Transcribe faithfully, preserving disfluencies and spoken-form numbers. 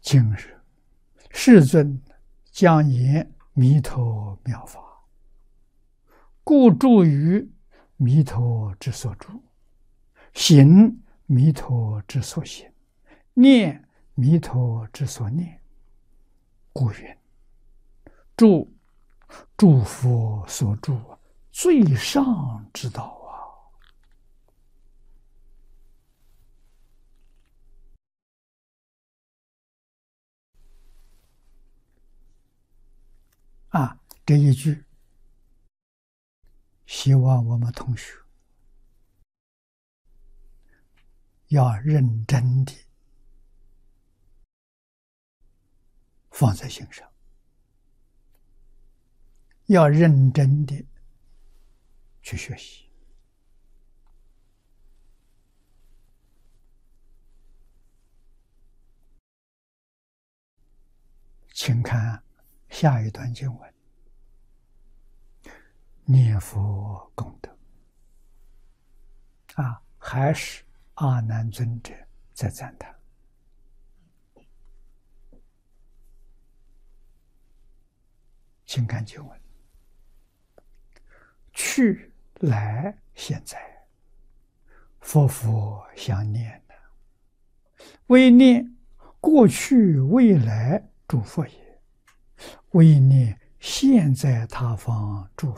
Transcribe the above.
今日世尊将言弥陀妙法，故住于弥陀之所住，行弥陀之所行，念弥陀之所念。故云：住诸佛所住最上之道啊！啊，这一句，希望我们同学要认真的放在心上，要认真的去学习。请看下一段经文：念佛功德啊，还是阿难尊者在赞叹。请看经文：去来现在，佛佛相念的，为念过去未来诸佛也，为念现在他方诸